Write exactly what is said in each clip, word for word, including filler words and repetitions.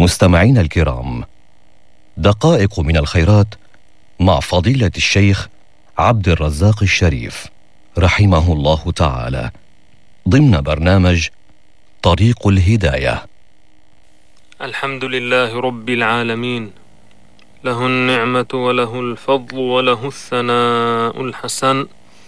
مستمعين الكرام، دقائق من الخيرات مع فضيلة الشيخ عبد الرزاق الشريف رحمه الله تعالى ضمن برنامج طريق الهداية. الحمد لله رب العالمين، له النعمة وله الفضل وله الثناء الحسن،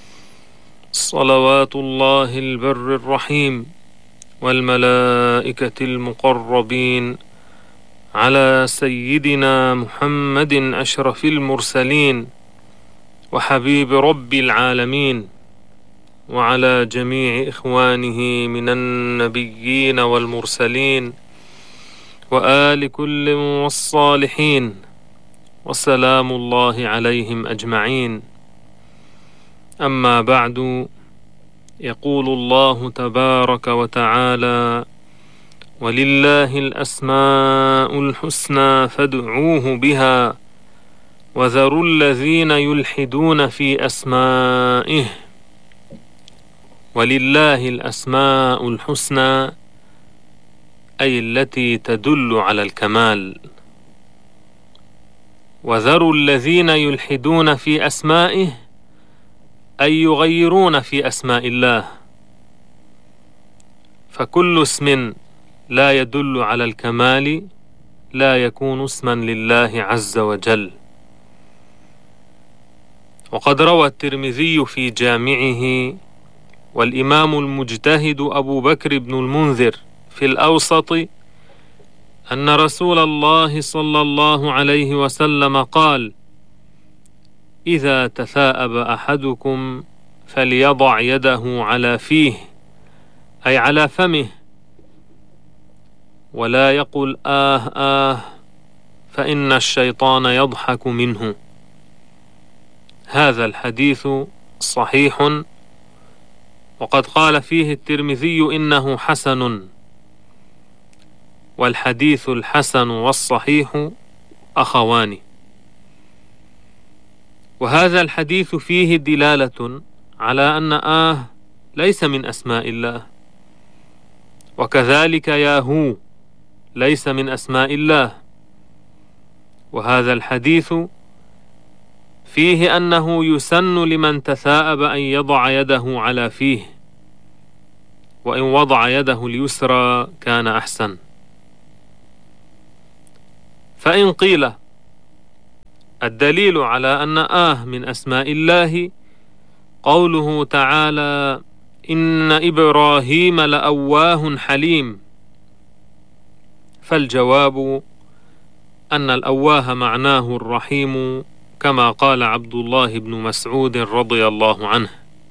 صلوات الله البر الرحيم والملائكة المقربين على سيدنا محمد أشرف المرسلين وحبيب رب العالمين، وعلى جميع إخوانه من النبيين والمرسلين وآل كل والصالحين، وسلام الله عليهم أجمعين. أما بعد، يقول الله تبارك وتعالى: ولله الأسماء الحسنى فادعوه بها وذروا الذين يلحدون في أسمائه. ولله الأسماء الحسنى أي التي تدل على الكمال، وذروا الذين يلحدون في أسمائه أي يغيرون في أسماء الله، فكل اسم لا يدل على الكمال لا يكون اسما لله عز وجل. وقد روى الترمذي في جامعه والإمام المجتهد أبو بكر بن المنذر في الأوسط أن رسول الله صلى الله عليه وسلم قال: إذا تثاءب أحدكم فليضع يده على فيه أي على فمه، ولا يقل آه آه فإن الشيطان يضحك منه. هذا الحديث صحيح، وقد قال فيه الترمذي إنه حسن، والحديث الحسن والصحيح أخوان. وهذا الحديث فيه دلالة على أن آه ليس من أسماء الله، وكذلك ياهو ليس من أسماء الله. وهذا الحديث فيه أنه يسن لمن تثاءب أن يضع يده على فيه، وإن وضع يده اليسرى كان أحسن. فإن قيل الدليل على أن آه من أسماء الله قوله تعالى: إن إبراهيم لأواه حليم، فالجواب أن الأواه معناه الرحيم، كما قال عبد الله بن مسعود رضي الله عنه.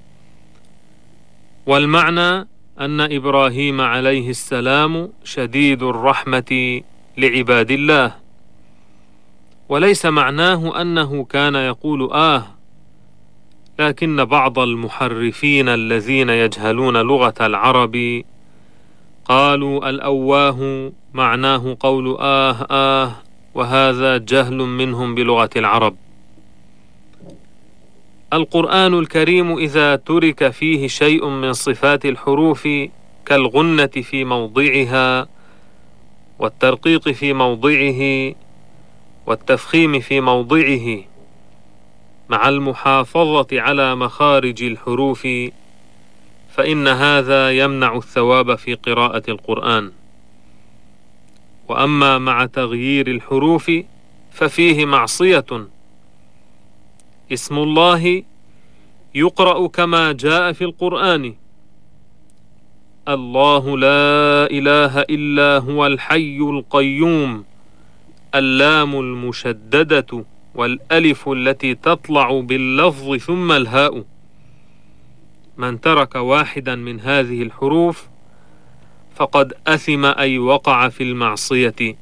والمعنى أن إبراهيم عليه السلام شديد الرحمة لعباد الله، وليس معناه أنه كان يقول آه، لكن بعض المحرفين الذين يجهلون لغة العرب قالوا الأواه معناه قول آه آه، وهذا جهل منهم بلغة العرب. القرآن الكريم إذا ترك فيه شيء من صفات الحروف كالغنة في موضعها، والترقيق في موضعه، والتفخيم في موضعه، مع المحافظة على مخارج الحروف، فإن هذا يمنع الثواب في قراءة القرآن. وأما مع تغيير الحروف ففيه معصية. اسم الله يقرأ كما جاء في القرآن: الله لا إله إلا هو الحي القيوم، اللام المشددة والألف التي تطلع باللفظ ثم الهاء. من ترك واحدا من هذه الحروف فقد أثم أي وقع في المعصية.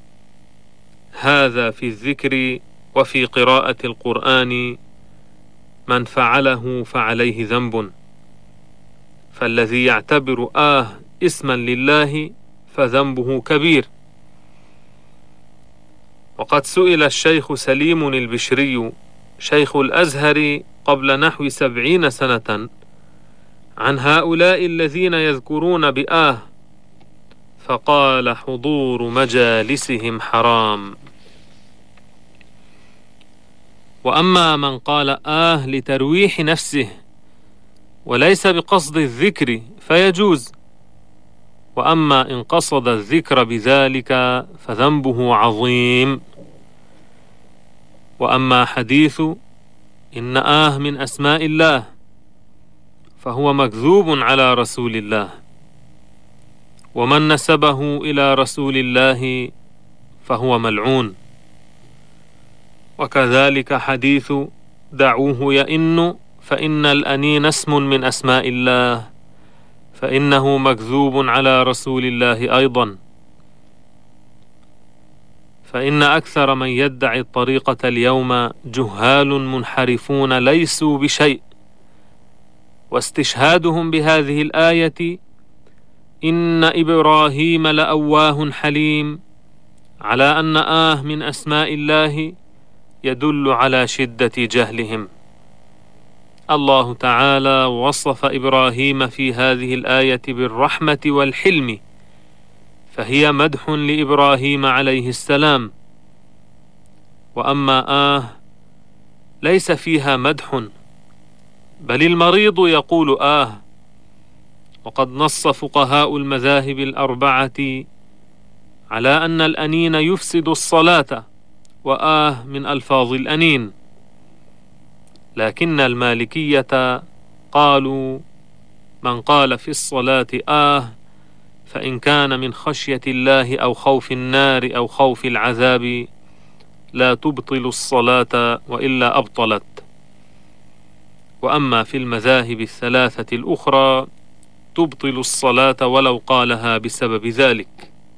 هذا في الذكر. وفي قراءة القرآن من فعله فعليه ذنب، فالذي يعتبر آه اسما لله فذنبه كبير. وقد سئل الشيخ سليم البشري شيخ الأزهر قبل نحو سبعين سنة عن هؤلاء الذين يذكرون بآه، فقال حضور مجالسهم حرام. وأما من قال آه لترويح نفسه وليس بقصد الذكر فيجوز، وأما إن قصد الذكر بذلك فذنبه عظيم. وأما حديث إن آه من أسماء الله فهو مكذوب على رسول الله، ومن نسبه إلى رسول الله فهو ملعون. وكذلك حديث دعوه يئن فإن الأنين اسم من أسماء الله فإنه مكذوب على رسول الله أيضا. فإن أكثر من يدعي الطريقة اليوم جهال منحرفون ليسوا بشيء، واستشهادهم بهذه الآية إن إبراهيم لأواه حليم على أن آه من أسماء الله يدل على شدة جهلهم. الله تعالى وصف إبراهيم في هذه الآية بالرحمة والحلم، فهي مدح لإبراهيم عليه السلام. وأما آه ليس فيها مدح، بل المريض يقول آه. وقد نص فقهاء المذاهب الأربعة على أن الأنين يفسد الصلاة، وآه من ألفاظ الأنين، لكن المالكية قالوا من قال في الصلاة آه فإن كان من خشية الله أو خوف النار أو خوف العذاب لا تبطل الصلاة وإلا أبطلت. وأما في المذاهب الثلاثة الأخرى تبطل الصلاة ولو قالها بسبب ذلك.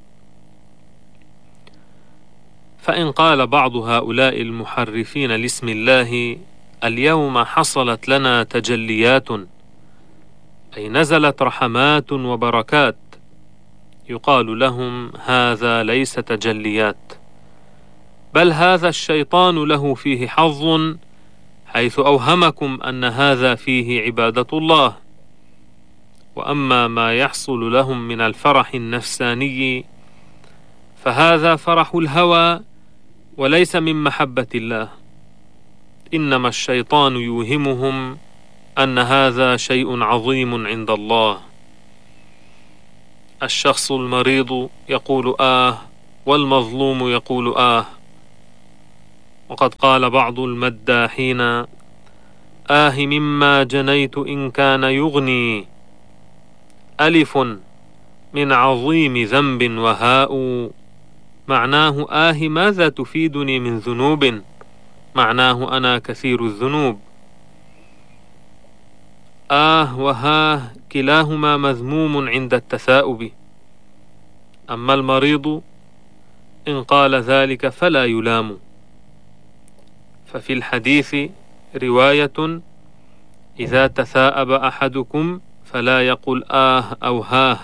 فإن قال بعض هؤلاء المحرفين لاسم الله اليوم حصلت لنا تجليات، أي نزلت رحمات وبركات، يقال لهم هذا ليس تجليات، بل هذا الشيطان له فيه حظ، حيث أوهمكم أن هذا فيه عبادة الله. وأما ما يحصل لهم من الفرح النفساني فهذا فرح الهوى وليس من محبة الله، إنما الشيطان يوهمهم أن هذا شيء عظيم عند الله. الشخص المريض يقول آه، والمظلوم يقول آه. وقد قال بعض المداحين آه مما جنيت إن كان يغني، ألف من عظيم ذنب وهاء، معناه آه ماذا تفيدني من ذنوب، معناه أنا كثير الذنوب. آه وهاه كلاهما مذموم عند التثاؤب. أما المريض إن قال ذلك فلا يلام. ففي الحديث رواية إذا تثاءب أحدكم فلا يقل آه أو هاه.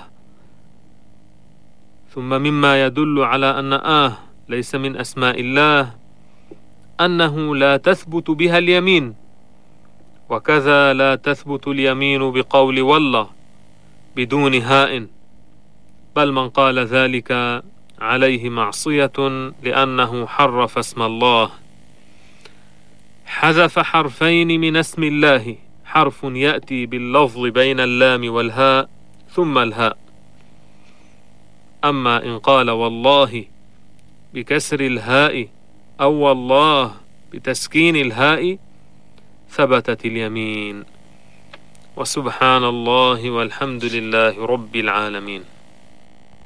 ثم مما يدل على أن آه ليس من أسماء الله أنه لا تثبت بها اليمين، وكذا لا تثبت اليمين بقول والله بدون هاء، بل من قال ذلك عليه معصية لأنه حرف اسم الله. حذف حرفين من اسم الله، حرف يأتي باللفظ بين اللام والهاء ثم الهاء. أما إن قال والله بكسر الهاء أو والله بتسكين الهاء ثبتت اليمين. وسبحان الله والحمد لله رب العالمين.